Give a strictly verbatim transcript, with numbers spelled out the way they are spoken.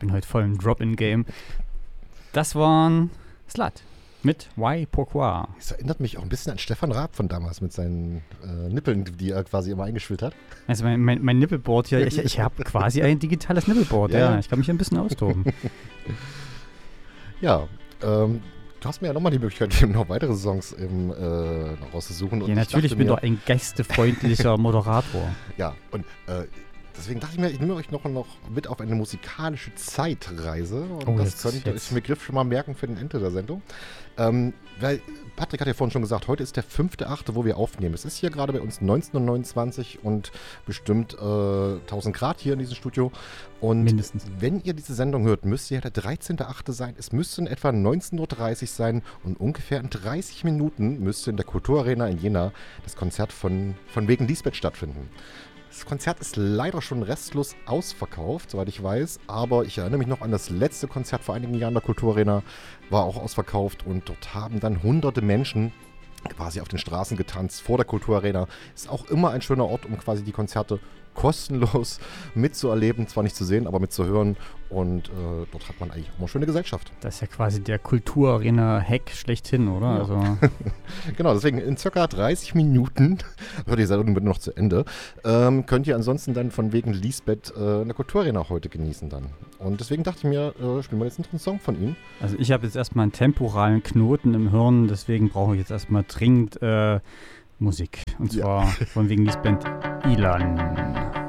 bin heute voll im Drop-In-Game. Das waren Slut mit Why Pourquoi. Das erinnert mich auch ein bisschen an Stefan Raab von damals mit seinen äh, Nippeln, die er quasi immer eingeschwillt hat. Also mein, mein, mein Nippelboard hier, ich, ich habe quasi ein digitales Nippelboard, ja. ja. Ich kann mich hier ein bisschen austoben. Ja, ähm, du hast mir ja nochmal die Möglichkeit gegeben, noch weitere Songs im, äh, noch rauszusuchen. Ja, natürlich, ich bin doch ein gästefreundlicher Moderator. Ja, und äh, deswegen dachte ich mir, ich nehme euch noch, noch mit auf eine musikalische Zeitreise. Und oh, das jetzt, könnte jetzt. ich mir Begriff schon mal merken für den Ende der Sendung. Ähm, weil Patrick hat ja vorhin schon gesagt, heute ist der fünfte achte, wo wir aufnehmen. Es ist hier gerade bei uns neunzehn Uhr neunundzwanzig und bestimmt äh, tausend Grad hier in diesem Studio. Und mindestens. Wenn ihr diese Sendung hört, müsste ja der dreizehnte achte sein. Es müsste in etwa neunzehn Uhr dreißig sein und ungefähr in dreißig Minuten müsste in der Kulturarena in Jena das Konzert von, von Wegen Lisbeth stattfinden. Das Konzert ist leider schon restlos ausverkauft, soweit ich weiß, aber ich erinnere mich noch an das letzte Konzert vor einigen Jahren der Kulturarena, war auch ausverkauft und dort haben dann hunderte Menschen quasi auf den Straßen getanzt vor der Kulturarena. Ist auch immer ein schöner Ort, um quasi die Konzerte kostenlos mitzuerleben, zwar nicht zu sehen, aber mitzuhören und äh, dort hat man eigentlich auch immer schöne Gesellschaft. Das ist ja quasi der Kulturarena-Hack schlechthin, oder? Ja. Also genau, deswegen in circa dreißig Minuten, hört die Sendung noch zu Ende, ähm, könnt ihr ansonsten dann von Wegen Lisbeth äh, in der Kulturarena heute genießen dann. Und deswegen dachte ich mir, äh, spielen wir jetzt noch einen Song von ihm. Also ich habe jetzt erstmal einen temporalen Knoten im Hirn, deswegen brauche ich jetzt erstmal dringend äh, Musik. Und zwar ja. von Wegen Lisbeth Ilan.